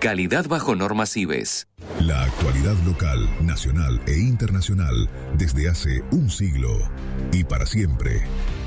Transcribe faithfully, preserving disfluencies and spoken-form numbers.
Calidad bajo normas I B E S. La actualidad local, nacional e internacional desde hace un siglo y para siempre.